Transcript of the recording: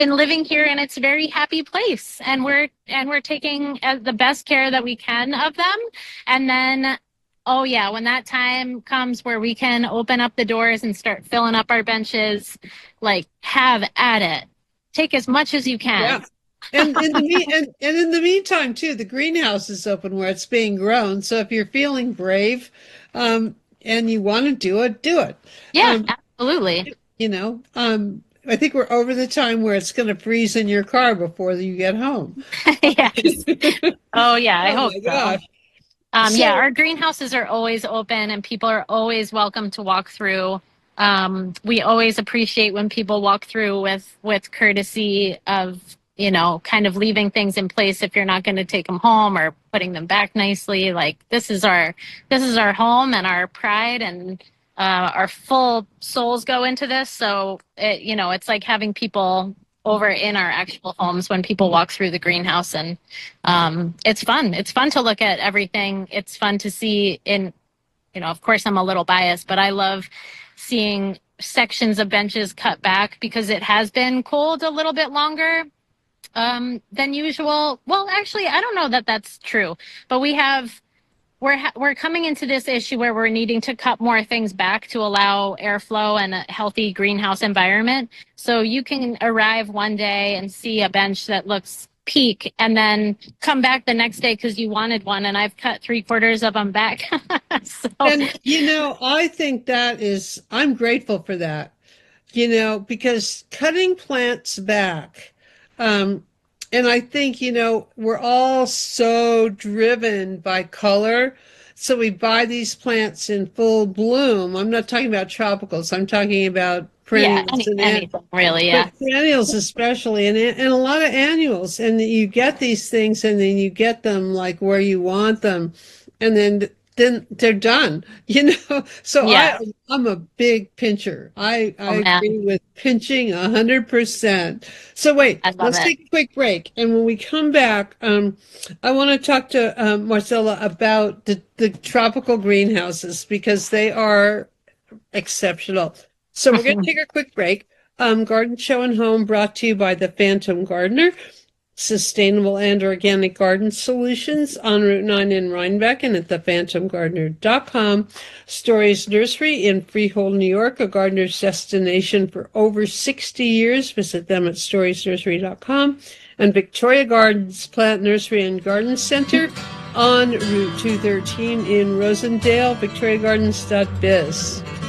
been living here and it's a very happy place, and we're taking the best care that we can of them. And then, oh yeah, when that time comes where we can open up the doors and start filling up our benches, like, have at it. Take as much as you can. Yeah. And in the meantime too, the greenhouse is open where it's being grown. So if you're feeling brave, and you want to do it, do it. Yeah, Um, absolutely. you know, I think we're over the time where it's going to freeze in your car before you get home. Yes. Oh yeah, I Oh hope my so. gosh. Yeah, So our greenhouses are always open and people are always welcome to walk through. We always appreciate when people walk through with courtesy of, kind of leaving things in place if you're not going to take them home, or putting them back nicely. Like, this is our home and our pride, and our full souls go into this. So it's like having people over in our actual homes when people walk through the greenhouse. And it's fun. It's fun to look at everything. It's fun to see of course I'm a little biased, but I love seeing sections of benches cut back because it has been cold a little bit longer than usual. Well, actually, I don't know that that's true, but we're coming into this issue where we're needing to cut more things back to allow airflow and a healthy greenhouse environment. So you can arrive one day and see a bench that looks peak, and then come back the next day because you wanted one, and I've cut three-quarters of them back. So and I think I'm grateful for that. Because cutting plants back, um, and I think, we're all so driven by color. So we buy these plants in full bloom. I'm not talking about tropicals. I'm talking about yeah, perennials anything really. but Yeah. perennials especially, and a lot of annuals. And you get these things and then you get them like where you want them. And then they're done, So Yeah. I'm a big pincher. I Oh man, agree with pinching 100%. So wait, I love let's it. take a quick break, and when we come back, I want to talk to Marcella about the tropical greenhouses because they are exceptional. So we're going to take a quick break. Garden Show and Home brought to you by the Phantom Gardener. Sustainable and organic garden solutions on Route 9 in Rhinebeck and at thephantomgardener.com. Stories Nursery in Freehold, New York, a gardener's destination for over 60 years. Visit them at storiesnursery.com. And Victoria Gardens Plant Nursery and Garden Center on Route 213 in Rosendale, victoriagardens.biz.